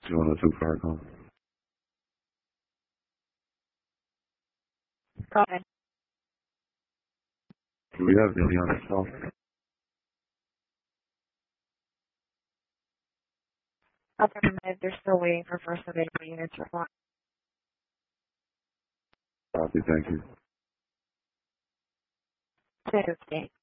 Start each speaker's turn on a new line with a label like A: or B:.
A: 202 Fargo.
B: Go ahead.
A: Do we have Billy on the call?
B: Other than that, they're still waiting for first available units reply.
A: Copy, thank you.
B: 250.